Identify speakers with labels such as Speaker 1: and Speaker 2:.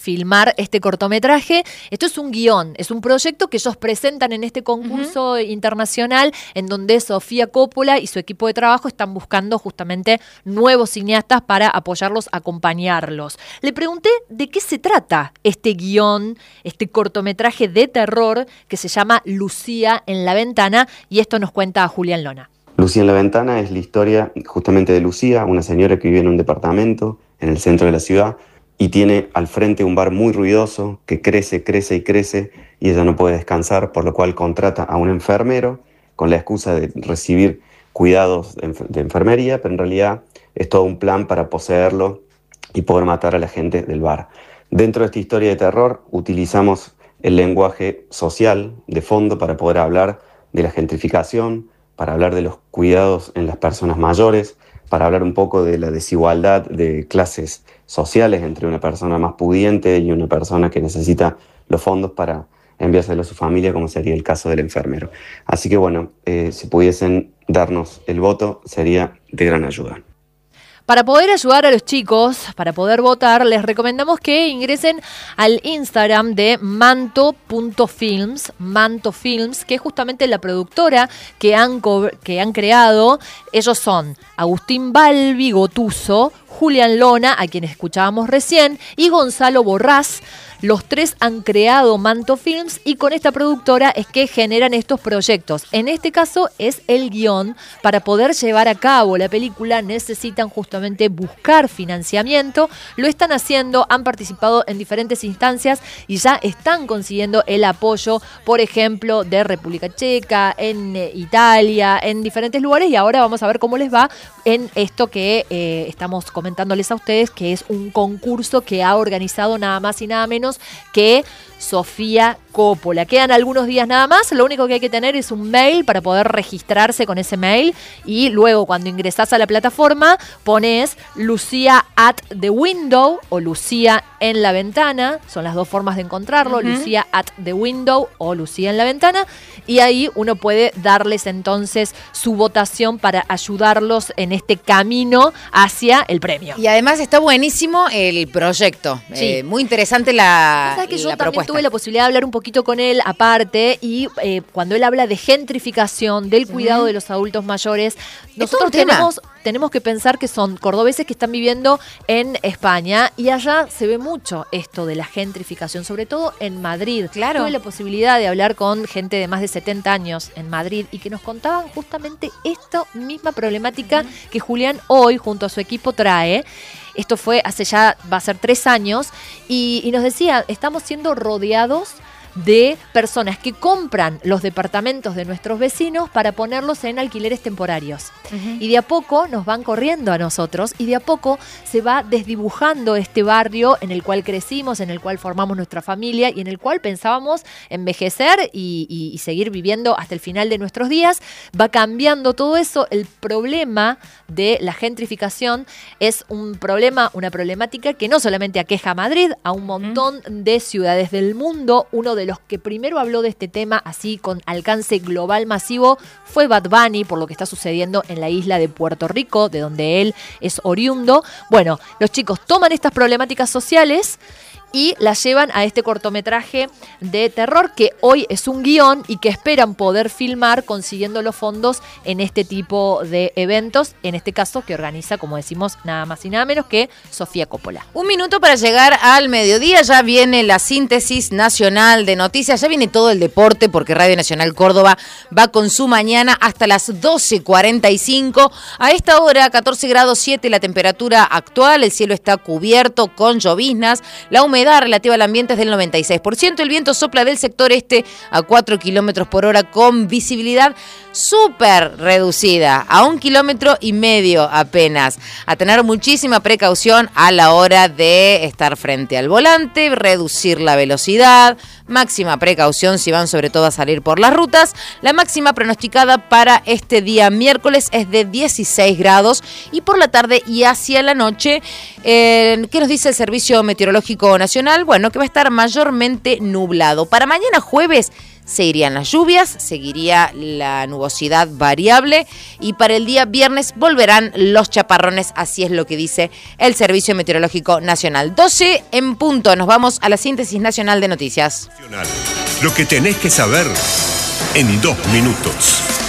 Speaker 1: filmar este cortometraje. Esto es un guión, es un proyecto que ellos presentan en este concurso internacional en donde Sofía Coppola y su equipo de trabajo están buscando justamente nuevos cineastas para apoyarlos, acompañarlos. Le pregunté de qué se trata este guión, este cortometraje de terror que se llama Lucía en la ventana, y esto nos cuenta Julián Lona.
Speaker 2: Lucía en la ventana es la historia justamente de Lucía, una señora que vive en un departamento en el centro de la ciudad y tiene al frente un bar muy ruidoso que crece y ella no puede descansar, por lo cual contrata a un enfermero con la excusa de recibir cuidados de enfermería, pero en realidad es todo un plan para poseerlo y poder matar a la gente del bar. Dentro de esta historia de terror utilizamos el lenguaje social de fondo para poder hablar de la gentrificación, para hablar de los cuidados en las personas mayores, para hablar un poco de la desigualdad de clases sociales entre una persona más pudiente y una persona que necesita los fondos para enviárselo a su familia, como sería el caso del enfermero. Así que bueno, si pudiesen darnos el voto, sería de gran ayuda.
Speaker 1: Para poder ayudar a los chicos, para poder votar, les recomendamos que ingresen al Instagram de manto.films, que es justamente la productora que han creado. Ellos son Agustín Balbi Gotuso, Julián Lona, a quien escuchábamos recién, y Gonzalo Borrás. Los tres han creado Manto Films y con esta productora es que generan estos proyectos. En este caso es el guión. Para poder llevar a cabo la película necesitan justamente buscar financiamiento. Lo están haciendo, han participado en diferentes instancias y ya están consiguiendo el apoyo, por ejemplo, de República Checa, en Italia, en diferentes lugares. Y ahora vamos a ver cómo les va en esto que estamos comentándoles a ustedes, que es un concurso que ha organizado nada más y nada menos que Sofía Coppola. Quedan algunos días nada más, lo único que hay que tener es un mail para poder registrarse con ese mail y luego cuando ingresás a la plataforma pones Lucía at the window o Lucía en la ventana, son las dos formas de encontrarlo, Lucía at the window o Lucía en la ventana, y ahí uno puede darles entonces su votación para ayudarlos en este camino hacia el premio.
Speaker 3: Y además está buenísimo el proyecto, sí. Muy interesante la
Speaker 1: que yo
Speaker 3: la
Speaker 1: también
Speaker 3: propuesta.
Speaker 1: Tuve la posibilidad de hablar un poquito con él aparte y cuando él habla de gentrificación, del cuidado de los adultos mayores, nosotros tenemos que pensar que son cordobeses que están viviendo en España y allá se ve mucho esto de la gentrificación, sobre todo en Madrid.
Speaker 3: Claro.
Speaker 1: Tuve la posibilidad de hablar con gente de más de 70 años en Madrid y que nos contaban justamente esta misma problemática que Julián hoy junto a su equipo trae. Esto fue hace ya, va a ser 3 años, y nos decía, estamos siendo rodeados de personas que compran los departamentos de nuestros vecinos para ponerlos en alquileres temporarios. Y de a poco nos van corriendo a nosotros y de a poco se va desdibujando este barrio en el cual crecimos, en el cual formamos nuestra familia y en el cual pensábamos envejecer y seguir viviendo hasta el final de nuestros días. Va cambiando todo eso. El problema de la gentrificación es un problema, una problemática que no solamente aqueja a Madrid, a un montón de ciudades del mundo. Uno de los que primero habló de este tema así con alcance global masivo fue Bad Bunny, por lo que está sucediendo en la isla de Puerto Rico, de donde él es oriundo. Bueno, los chicos toman estas problemáticas sociales y las llevan a este cortometraje de terror que hoy es un guión y que esperan poder filmar consiguiendo los fondos en este tipo de eventos, en este caso que organiza, como decimos, nada más y nada menos que Sofía Coppola.
Speaker 3: 1 minuto para llegar al mediodía, ya viene la síntesis nacional de noticias, ya viene todo el deporte porque Radio Nacional Córdoba va con su mañana hasta las 12:45. A esta hora 14 grados 7 la temperatura actual, el cielo está cubierto con lloviznas, la humedad relativa al ambiente es del 96%, el viento sopla del sector este a 4 kilómetros por hora con visibilidad súper reducida, a 1,5 kilómetros apenas. A tener muchísima precaución a la hora de estar frente al volante, reducir la velocidad, máxima precaución si van sobre todo a salir por las rutas. La máxima pronosticada para este día miércoles es de 16 grados y por la tarde y hacia la noche, ¿qué nos dice el Servicio Meteorológico Nacional? nacional, bueno, que va a estar mayormente nublado. Para mañana jueves se irían las lluvias, seguiría la nubosidad variable y para el día viernes volverán los chaparrones, así es lo que dice el Servicio Meteorológico Nacional. 12 en punto, nos vamos a la síntesis nacional de noticias.
Speaker 4: Lo que tenés que saber en 2 minutos.